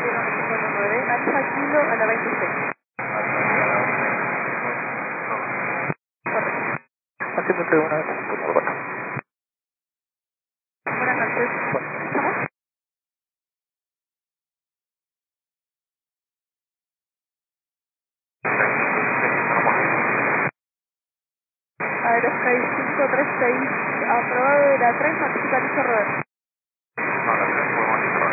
tiene un equipo de 9, Alfa Kilo a la 26. Correcto. Así me entrego una vez, pues no lo pasa. Buenas noches. ¿Estamos? A ver, Sky 536, aprobado de la 3, notifica listo Roberto.